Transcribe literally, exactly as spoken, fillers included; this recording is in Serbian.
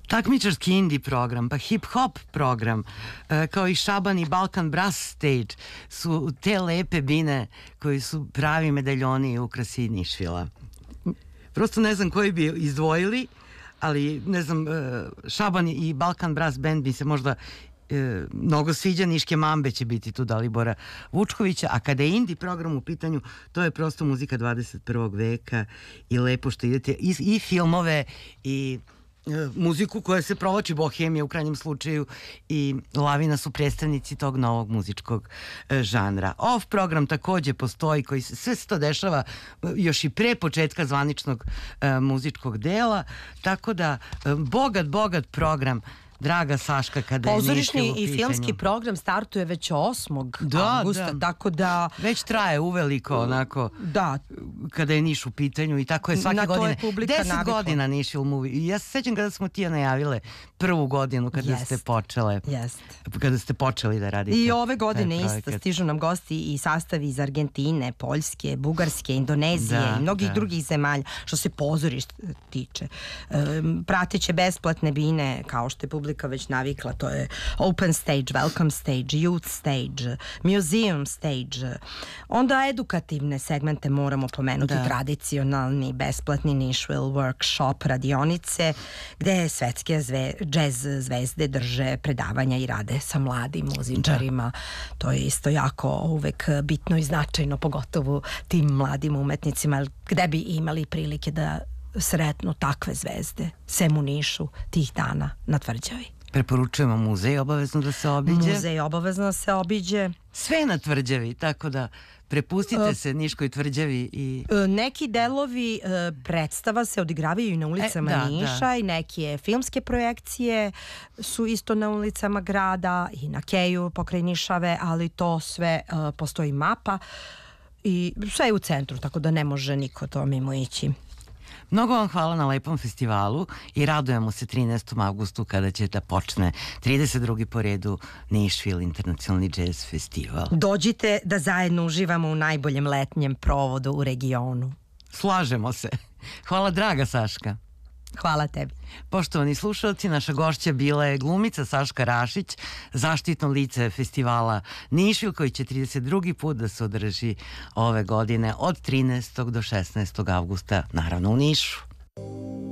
takmičarski indie program, pa hip-hop program, kao i Šaban i Balkan Brass Stage su te lepe bine koji su pravi medaljoni i ukrasi Nišvila. Prosto ne znam koji bi izdvojili, ali ne znam, Šaban i Balkan Brass Band bi se možda e, mnogo sviđa. Niške mambe će biti tu Dalibora Vučkovića, a kada je indie program u pitanju, to je prosto muzika dvadeset prvog veka i lepo što idete i, i filmove i muziku koja se provlači, Bohemija u krajnjem slučaju i Lavina su predstavnici tog novog muzičkog e, žanra. Off program takođe postoji, koji se, sve se to dešava još i pre početka zvaničnog e, muzičkog dela, tako da e, bogat, bogat program, draga Saška, kada je Nišvil u pitanju. Pozorišni i filmski program startuje već osmog Da, avgusta, da. tako da... Već traje uveliko, onako, Da. kada je Niš u pitanju i tako je svake Na to je godine. publika Deset navikla. godina Nišvil Movie. I ja se sećam kada smo ti najavile prvu godinu, kada Jest. ste počele, Jest. kada ste počeli da radite. I ove godine taj isto projekat. stižu nam gosti i sastavi iz Argentine, Poljske, Bugarske, Indonezije Da, i mnogih da. drugih zemalja, što se pozorišta tiče. Um, prateće besplatne bine, kao što je publika već navikla, to je open stage, welcome stage, youth stage, museum stage. Onda edukativne segmente moramo pomenuti, Da. tradicionalni, besplatni Nišvil workshop, radionice, gde svetske zve, džez zvezde drže predavanja i rade sa mladim muzičarima. To je isto jako uvek bitno i značajno, pogotovo tim mladim umetnicima, gde bi imali prilike da sretnu takve zvezde, sem u Nišu, tih dana na Tvrđavi. Preporučujemo muzej, obavezno da se obiđe. Muzej obavezno da se obiđe. Sve na Tvrđavi, tako da prepustite se Niškoj Tvrđavi i... E, Neki delovi e, predstava se odigravaju i na ulicama E, da, Niša da. i neke filmske projekcije su isto na ulicama grada i na Keju pokraj Nišave, ali to sve e, postoji mapa i sve je u centru, tako da ne može niko to mimo ići. Mnogo vam hvala na lepom festivalu i radujemo se trinaestom avgustu kada će da počne trideset drugi po redu Nišvil Internacionalni jazz festival. Dođite da zajedno uživamo u najboljem letnjem provodu u regionu. Slažemo se. Hvala, draga Saška. Hvala tebi. Poštovani slušalci, naša gošća bila je glumica Saška Rašić, zaštitno lice festivala Nišvil, koji će trideset drugi put da se održi ove godine od trinaestog do šesnaestog avgusta, naravno u Nišu.